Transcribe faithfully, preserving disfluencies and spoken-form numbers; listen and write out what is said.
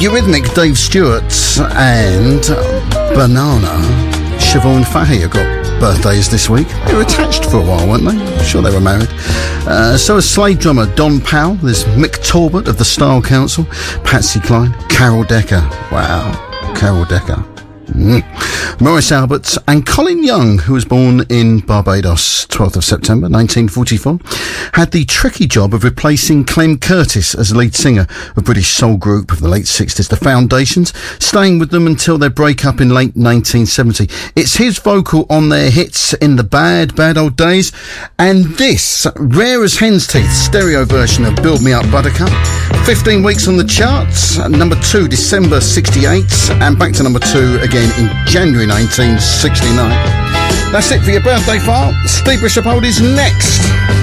Eurythmic Dave Stewart and Banana Siobhan Fahey have got birthdays this week. They were attached for a while, weren't they? I'm sure they were married. Uh, so is Slade drummer Don Powell. There's Mick Talbot of the Style Council, Patsy Cline, Carol Decker. Wow, Carol Decker. Mm. Maurice Albert and Colin Young, who was born in Barbados, twelfth of September nineteen forty-four, had the tricky job of replacing Clem Curtis as lead singer of British soul group of the late sixties, The Foundations, staying with them until their breakup in late nineteen seventy. It's his vocal on their hits In the Bad, Bad Old Days, and this, rare as hen's teeth, stereo version of Build Me Up Buttercup. fifteen weeks on the charts, number two, December sixty-eight, and back to number two again in January nineteen sixty-nine. That's it for your birthday file. Steve Bishop Oldies next.